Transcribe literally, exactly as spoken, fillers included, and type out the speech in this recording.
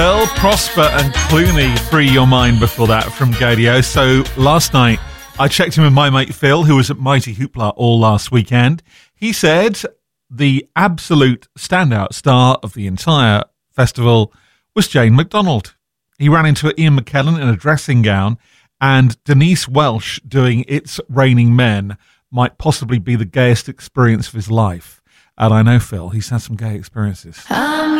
Earl, Prosper and Clooney, Free Your Mind before that from Gaydio. So last night I checked in with my mate Phil, who was at Mighty Hoopla all last weekend. He said the absolute standout star of the entire festival was Jane McDonald. He ran into Ian McKellen in a dressing gown, and Denise Welch doing It's Raining Men might possibly be the gayest experience of his life. And I know Phil, he's had some gay experiences. I'm